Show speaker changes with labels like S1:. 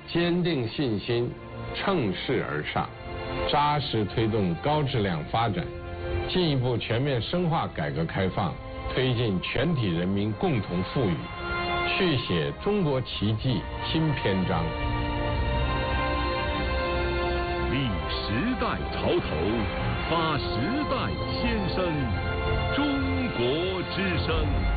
S1: 坚定信心，乘势而上，扎实推动高质量发展，进一步全面深化改革开放，推进全体人民共同富裕，续写中国奇迹新篇章。
S2: 立时代潮头，发时代先声，中国之声。